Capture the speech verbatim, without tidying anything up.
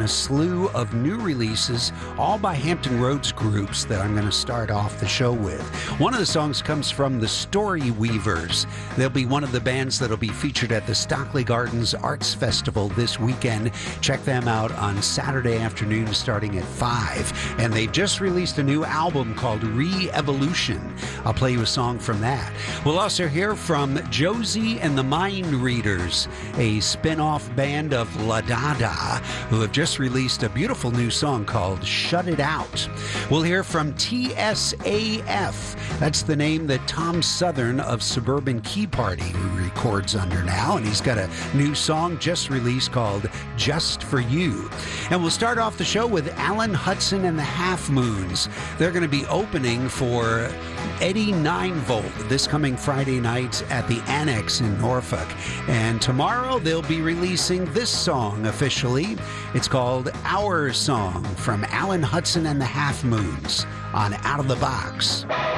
and a slew of new releases, all by Hampton Roads groups that I'm going to start off the show with. One of the songs comes from the Story Weavers. They'll be one of the bands that'll be featured at the Stockley Gardens Arts Festival this weekend. Check them out on Saturday afternoon starting at five. And they've just released a new album called Re-Evolution. I'll play you a song from that. We'll also hear from Josie and the Mind Readers, a spin-off band of La Dada, who have just released a beautiful new song called Shut It Out. We'll hear from T S A F. That's the name that Tom Southern of Suburban Key Party who records under now, and he's got a new song just released called Just For You. And we'll start off the show with Alan Hudson and the Half Moons. They're going to be opening for Eddie nine volt this coming Friday night at the Annex in Norfolk. And tomorrow they'll be releasing this song officially. It's called Our Song from Alan Hudson and the Half Moons on Out of the Box.